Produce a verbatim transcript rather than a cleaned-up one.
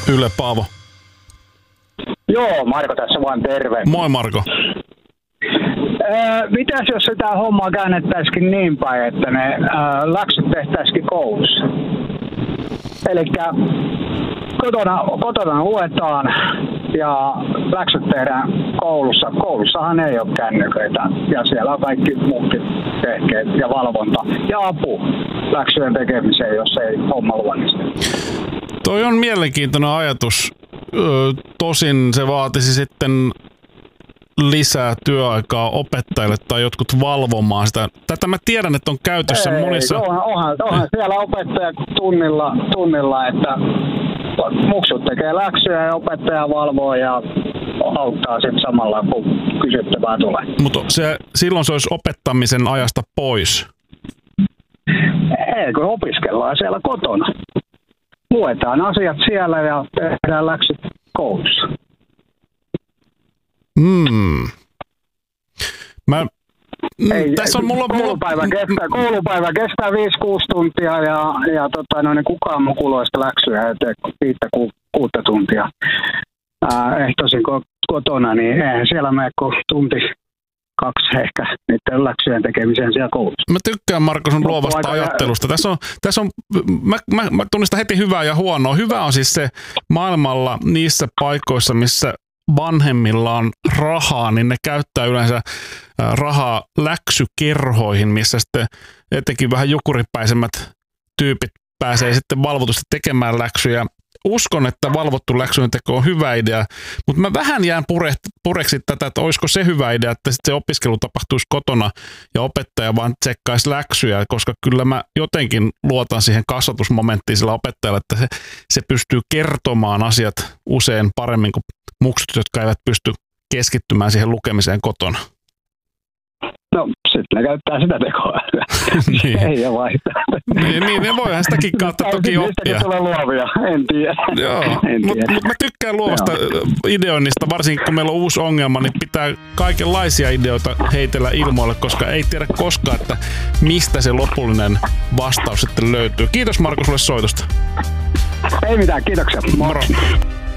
Yle Paavo. Joo, Marko tässä vaan terve. Moi Marko. Öö, mitäs jos sitä hommaa käännettäisikin niin päin, että ne öö, läksyt tehtäisikin koulussa? Elikkä kotona, kotona luetaan ja läksyt tehdään koulussa. Koulussahan ei ole kännyköitä ja siellä on kaikki muutkin tehkeet ja valvonta ja apu läksyjen tekemiseen, jos ei homma luonnista. Toi on mielenkiintoinen ajatus. Tosin se vaatisi sitten lisää työaikaa opettajille tai jotkut valvomaan sitä. Tätä mä tiedän, että on käytössä ei, monissa... Onhan, onhan, onhan siellä opettaja tunnilla, tunnilla, että muksut tekee läksyjä ja opettaja valvoo ja auttaa sitten samalla, kun kysyttävää tulee. Mutta se, silloin se olisi opettamisen ajasta pois. Ei, kun opiskellaan siellä kotona. Luetaan asiat siellä ja tehdään läksyt koulussa. Hmm. Mä, ei, tässä on mulla... Koulupäivä, mulla... Kestää, koulupäivä kestää viisi kuusi tuntia ja, ja tota, no, niin kukaan mukuloista läksyjä ei tee viittä ku, kuutta tuntia. Ää, ehtoisin kotona, niin eihän siellä mene kuin tunti kaksi ehkä niiden läksyjen tekemiseen siellä koulussa. Mä tykkään Marko sun luovasta ajattelusta. Tässä on, tässä on, mä, mä, mä tunnistan heti hyvää ja huonoa. Hyvä on siis se maailmalla niissä paikoissa, missä vanhemmilla on rahaa, niin ne käyttää yleensä rahaa läksykerhoihin, missä sitten etenkin vähän jukuripäisemmät tyypit pääsee sitten valvotusti tekemään läksyjä. Uskon, että valvottu läksyjen teko on hyvä idea, mutta mä vähän jään pure, pureksi tätä, että olisiko se hyvä idea, että sitten se opiskelu tapahtuisi kotona ja opettaja vaan tsekkaisi läksyjä, koska kyllä mä jotenkin luotan siihen kasvatusmomenttiin sillä opettajalla, että se, se pystyy kertomaan asiat usein paremmin kuin muksut, jotka eivät pysty keskittymään siihen lukemiseen kotona. No, sitten ne käyttää sitä tekoa. niin. Ei ole vaihtaa. Niin, niin, ne voihan sitäkin kautta toki oppia. Mistäkin tulee luovia, en tiedä. Joo, mutta mut mä tykkään luovasta Joo. ideoinnista, varsinkin kun meillä on uusi ongelma, niin pitää kaikenlaisia ideoita heitellä ilmoille, koska ei tiedä koskaan, että mistä se lopullinen vastaus sitten löytyy. Kiitos Marko sulle soitosta. Ei mitään, kiitoksia. Moro.